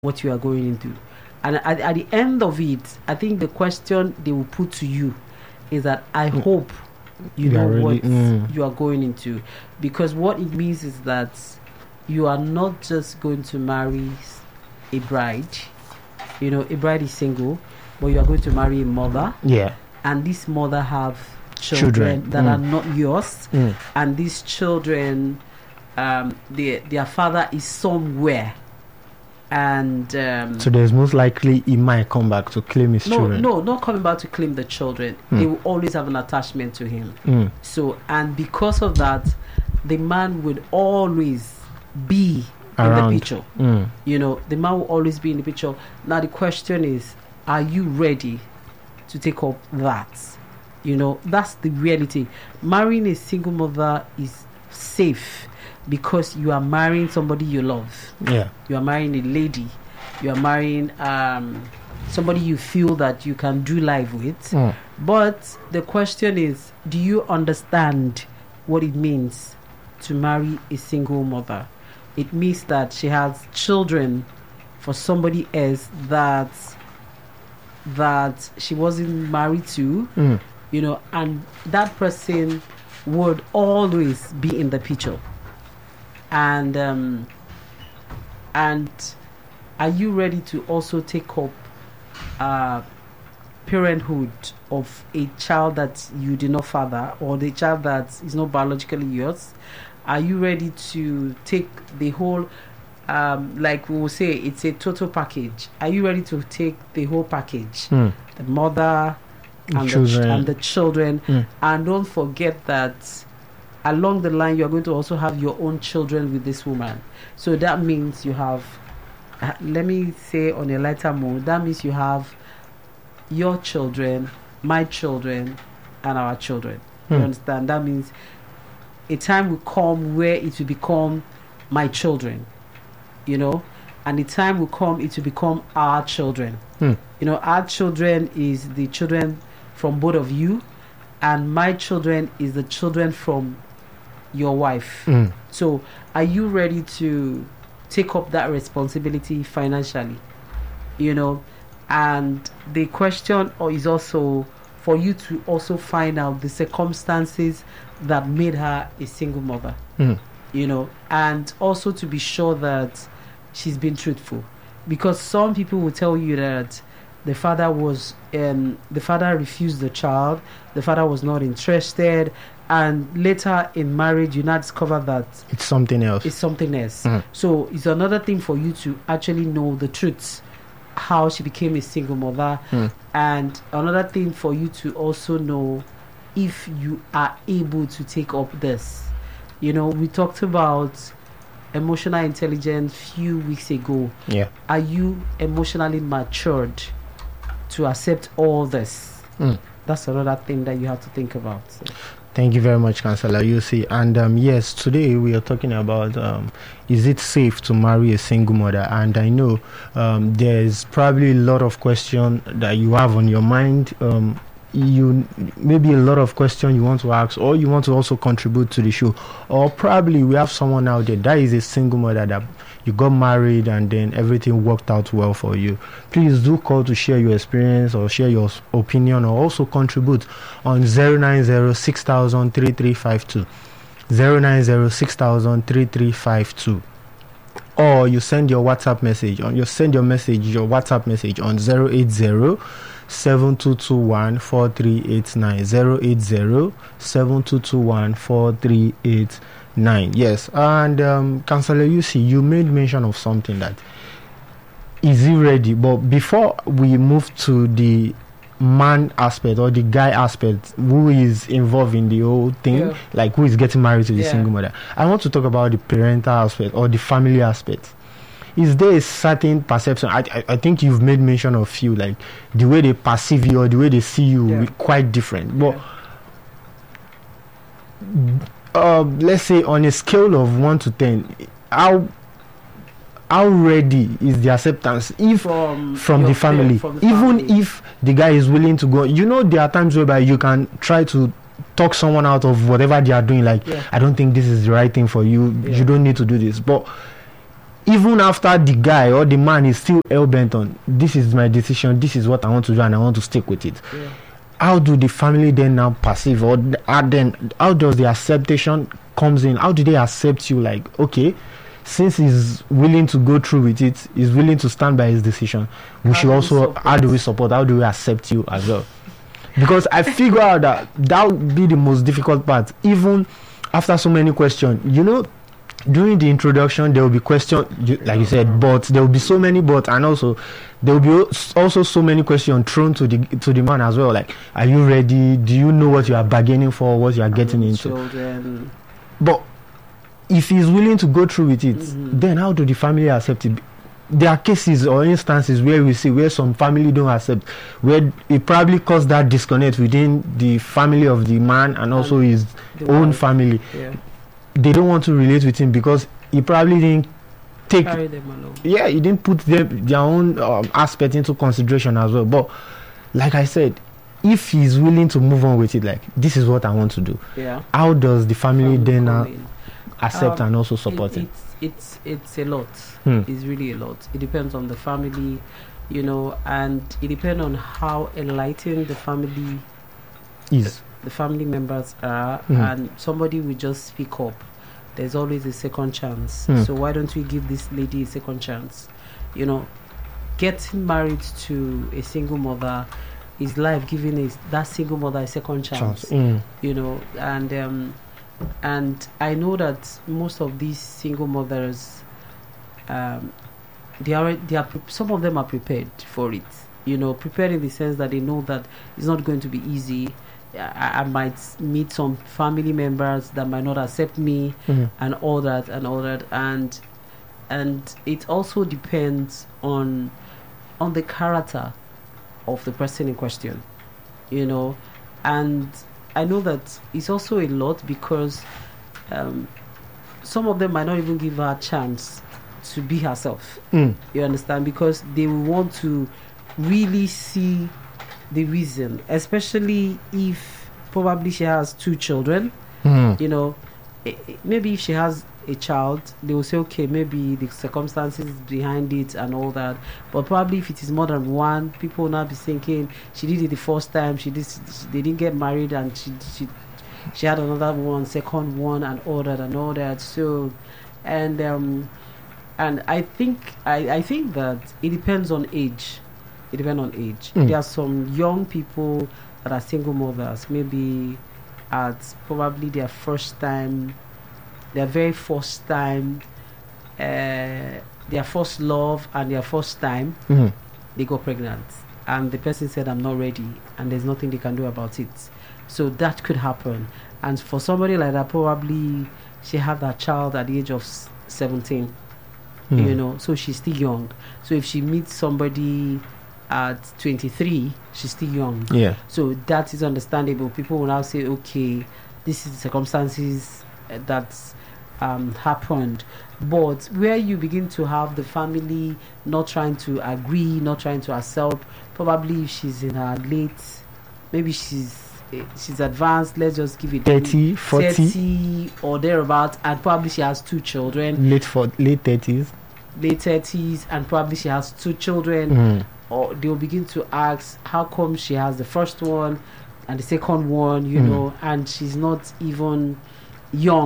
what you are going into. And at the end of it, I think the question they will put to you is that I hope you know what you are going into. Because what it means is that you are not just going to marry a bride. You know, a bride is single, but you are going to marry a mother. Yeah. And this mother have children that are not yours. And these children, their father is somewhere. And so there's most likely he might come back to claim his children. No, not coming back to claim the children. They will always have an attachment to him. So, and because of that, the man would always be around in the picture. You know, the man will always be in the picture. Now the question is, are you ready to take up that? You know, that's the reality. Marrying a single mother is safe because you are marrying somebody you love. Yeah. You are marrying a lady. You are marrying somebody you feel that you can do life with. But the question is, do you understand what it means to marry a single mother? It means that she has children for somebody else that she wasn't married to, you know, and that person would always be in the picture. And are you ready to also take up parenthood of a child that you did not father, or the child that is not biologically yours? Are you ready to take the whole, like we will say, it's a total package? Are you ready to take the whole package? The mother and the children. And don't forget that along the line, you are going to also have your own children with this woman. So that means you have, let me say on a lighter mode, that means you have your children, my children, and our children. You understand? That means a time will come where it will become my children, you know, and the time will come it will become our children. You know, our children is the children from both of you, and my children is the children from your wife. So are you ready to take up that responsibility financially? You know, and the question is also for you to also find out the circumstances that made her a single mother. You know, and also to be sure that she's been truthful, because some people will tell you that the father refused the child, the father was not interested, and later in marriage you now discover that it's something else. So it's another thing for you to actually know the truth, how she became a single mother, and another thing for you to also know if you are able to take up this. You know, we talked about emotional intelligence few weeks ago. Yeah. Are you emotionally matured to accept all this? That's another thing that you have to think about. So. Thank you very much, Councillor UC. And yes, today we are talking about is it safe to marry a single mother? And I know there's probably a lot of questions that you have on your mind. You maybe a lot of questions you want to ask, or you want to also contribute to the show, or probably we have someone out there that is a single mother that you got married and then everything worked out well for you. Please do call to share your experience or share your opinion, or also contribute on 090-6000-3352 090-6000-3352, or you send your WhatsApp message your WhatsApp message on 080-7221-4389 080-7221-4389. Yes. And Councillor UC, you made mention of something that is he ready? But before we move to the man aspect or the guy aspect who is involved in the whole thing, like who is getting married to the single mother, I want to talk about the parental aspect or the family aspect. Is there a certain perception? I think you've made mention of few, like the way they perceive you or the way they see you quite different. But let's say on a scale of 1 to 10, how ready is the acceptance from the family, even if the guy is willing to go? You know, there are times whereby you can try to talk someone out of whatever they are doing, like I don't think this is the right thing for you, you don't need to do this. But even after the guy or the man is still hell-bent on, this is my decision, this is what I want to do, and I want to stick with it. Yeah. How do the family then now perceive, or then how does the acceptation comes in? How do they accept you? Like, okay, since he's willing to go through with it, he's willing to stand by his decision, we should also, how do we support, how do we accept you as well? Because I figure out that would be the most difficult part, even after so many questions. You know, during the introduction there will be questions, like you said, but there will be so many but, and also there will be also so many questions thrown to the man as well, like, are you ready, do you know what you are bargaining for, what you are getting into? Children. But if he's willing to go through with it, then how do the family accept it? There are cases or instances where we see where some family don't accept, where it probably caused that disconnect within the family of the man and also his own family. Yeah. They don't want to relate with him because he probably didn't take, Carry them along. yeah, he didn't put their own aspect into consideration as well. But like I said, if he's willing to move on with it, like, this is what I want to do, Yeah. how does the family then come in. accept and also support it? It's a lot. Hmm. It's really a lot. It depends on the family, you know, and it depends on how enlightened the family the family members are, and somebody will just speak up. There's always a second chance. So why don't we give this lady a second chance? You know, getting married to a single mother is like giving that single mother a second chance. You know, and I know that most of these single mothers, they are some of them are prepared for it. You know, prepared in the sense that they know that it's not going to be easy. I might meet some family members that might not accept me, and all that, and it also depends on the character of the person in question, you know. And I know that it's also a lot because some of them might not even give her a chance to be herself. You understand? Because they want to really see the reason, especially if probably she has 2 children. You know, maybe if she has a child, they will say, okay, maybe the circumstances behind it and all that. But probably if it is more than one, people will not be thinking she did it the first time, they didn't get married, and she had another one, second one, and all that. So, and I think that it depends on age. There are some young people that are single mothers, maybe at probably their very first time, their first love and their first time, they got pregnant, and the person said, I'm not ready, and there's nothing they can do about it. So that could happen. And for somebody like that, probably she had that child at the age of 17, you know, so she's still young. So if she meets somebody at 23, she's still young. Yeah. So that is understandable. People will now say, okay, this is the circumstances that's happened. But where you begin to have the family not trying to agree, not trying to accept, probably if she's in her late, maybe she's advanced, let's just give it 30, 40 30 or thereabout, and probably she has 2 children. Late 30s, and probably she has 2 children. Or they'll begin to ask, how come she has the first one and the second one, you know, and she's not even young.